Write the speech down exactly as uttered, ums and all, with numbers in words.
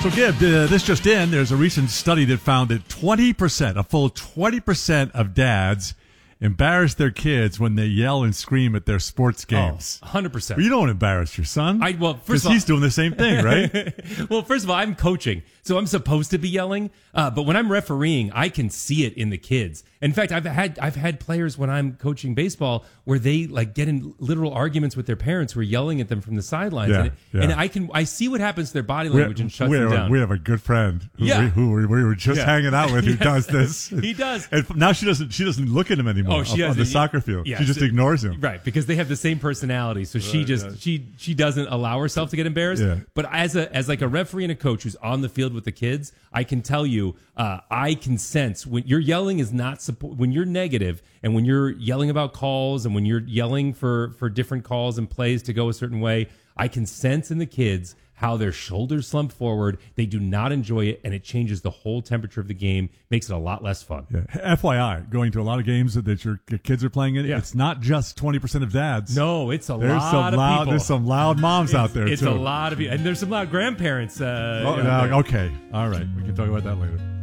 So, Gib, uh, this just in, there's a recent study that found that twenty percent, a full twenty percent of dads embarrass their kids when they yell and scream at their sports games. Oh, one hundred percent. Well, you don't embarrass your son. I, well, first Because of all, he's doing the same thing, right? Well, first of all, I'm coaching, so I'm supposed to be yelling. Uh, but when I'm refereeing, I can see it in the kids. In fact, I've had I've had players when I'm coaching baseball where they like get in literal arguments with their parents who are yelling at them from the sidelines, Yeah, and, it, yeah. and I can I see what happens to their body language and shuts we, them have, down. we have a good friend who, Yeah. we, who we, we were just Yeah. hanging out with who Yes. does this. He does. And now she doesn't she doesn't look at him anymore Oh, she on, on doesn't. the soccer field. Yeah, she just so- ignores him. Right, because they have the same personality. So she Right, just yeah. she she doesn't allow herself to get embarrassed. Yeah. But as a as like a referee and a coach who's on the field with the kids, I can tell you, uh, I can sense when your yelling is not support when you're negative and when you're yelling about calls and when you're yelling for for different calls and plays to go a certain way. I can sense in the kids how their shoulders slump forward. They do not enjoy it, and it changes the whole temperature of the game, makes it a lot less fun. Yeah. F Y I, going to a lot of games that, that your kids are playing in, Yeah. it's not just twenty percent of dads. No, it's a There's lot some of loud people. there's some loud moms out there It's too. a lot of people, and there's some loud grandparents. Uh, Oh, you know, no, okay. All right. We can talk about that later.